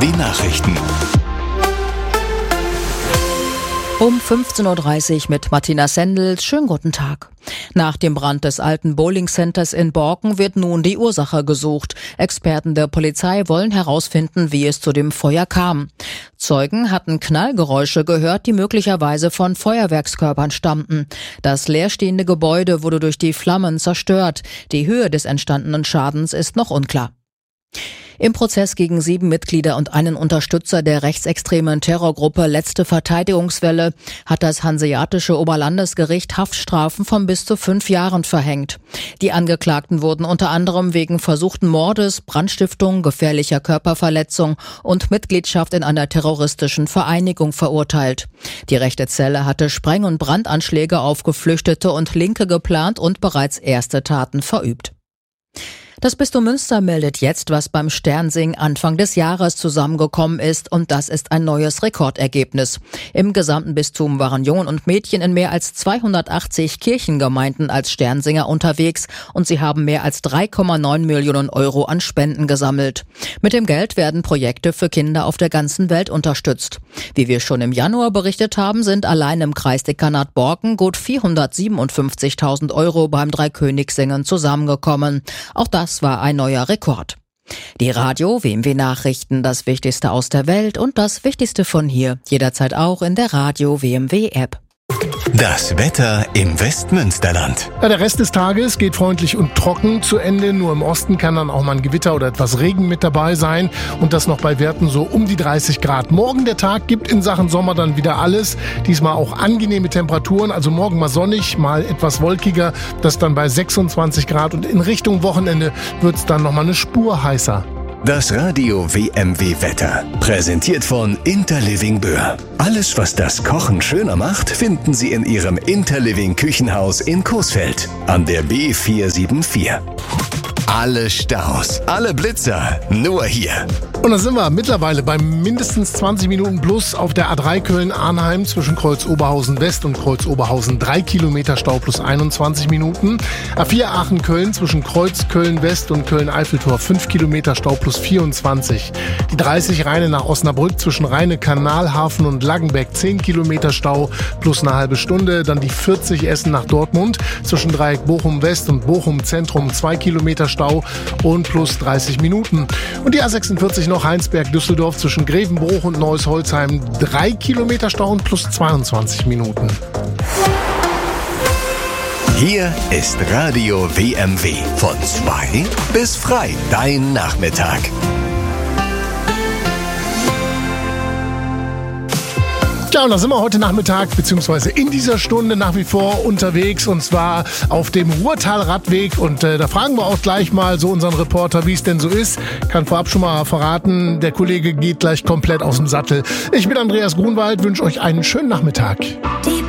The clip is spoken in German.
BMW Nachrichten. Um 15.30 Uhr mit Martina Sendel. Schönen guten Tag. Nach dem Brand des alten Bowling-Centers in Borken wird nun die Ursache gesucht. Experten der Polizei wollen herausfinden, wie es zu dem Feuer kam. Zeugen hatten Knallgeräusche gehört, die möglicherweise von Feuerwerkskörpern stammten. Das leerstehende Gebäude wurde durch die Flammen zerstört. Die Höhe des entstandenen Schadens ist noch unklar. Im Prozess gegen 7 Mitglieder und einen Unterstützer der rechtsextremen Terrorgruppe Letzte Verteidigungswelle hat das Hanseatische Oberlandesgericht Haftstrafen von bis zu 5 Jahren verhängt. Die Angeklagten wurden unter anderem wegen versuchten Mordes, Brandstiftung, gefährlicher Körperverletzung und Mitgliedschaft in einer terroristischen Vereinigung verurteilt. Die rechte Zelle hatte Spreng- und Brandanschläge auf Geflüchtete und Linke geplant und bereits erste Taten verübt. Das Bistum Münster meldet jetzt, was beim Sternsingen Anfang des Jahres zusammengekommen ist, und das ist ein neues Rekordergebnis. Im gesamten Bistum waren Jungen und Mädchen in mehr als 280 Kirchengemeinden als Sternsinger unterwegs und sie haben mehr als 3,9 Millionen Euro an Spenden gesammelt. Mit dem Geld werden Projekte für Kinder auf der ganzen Welt unterstützt. Wie wir schon im Januar berichtet haben, sind allein im Kreisdekanat Borken gut 457.000 Euro beim Dreikönigssingen zusammengekommen. Auch das war ein neuer Rekord. Die Radio WMW Nachrichten, das Wichtigste aus der Welt und das Wichtigste von hier, jederzeit auch in der Radio WMW App. Das Wetter im Westmünsterland. Ja, der Rest des Tages geht freundlich und trocken zu Ende. Nur im Osten kann dann auch mal ein Gewitter oder etwas Regen mit dabei sein. Und das noch bei Werten so um die 30 Grad. Morgen der Tag gibt in Sachen Sommer dann wieder alles. Diesmal auch angenehme Temperaturen. Also morgen mal sonnig, mal etwas wolkiger. Das dann bei 26 Grad. Und in Richtung Wochenende wird es dann nochmal eine Spur heißer. Das Radio WMW Wetter. Präsentiert von Interliving Böhr. Alles, was das Kochen schöner macht, finden Sie in Ihrem Interliving Küchenhaus in Coesfeld an der B474. Alle Staus, alle Blitzer, nur hier. Und da sind wir mittlerweile bei mindestens 20 Minuten plus auf der A3 Köln-Arnheim zwischen Kreuz-Oberhausen West und Kreuz-Oberhausen 3 Kilometer Stau plus 21 Minuten. A4 Aachen-Köln zwischen Kreuz Köln-West und Köln-Eiffeltor 5 Kilometer Stau plus 24. Die 30 Rheine nach Osnabrück zwischen Rheine, Kanalhafen und Langenbeck 10 Kilometer Stau plus eine halbe Stunde. Dann die 40 Essen nach Dortmund zwischen Dreieck Bochum West und Bochum Zentrum 2 Kilometer Stau und plus 30 Minuten. Und die A46 noch Heinsberg-Düsseldorf zwischen Grevenbruch und Neuss-Holzheim 3 Kilometer Stau und plus 22 Minuten. Hier ist Radio WMW. Von 2 bis frei. Dein Nachmittag. Ja, und da sind wir heute Nachmittag beziehungsweise in dieser Stunde nach wie vor unterwegs, und zwar auf dem Ruhrtal-Radweg. Und da fragen wir auch gleich mal so unseren Reporter, wie es denn so ist. Kann vorab schon mal verraten, der Kollege geht gleich komplett aus dem Sattel. Ich bin Andreas Grunwald, wünsche euch einen schönen Nachmittag. Die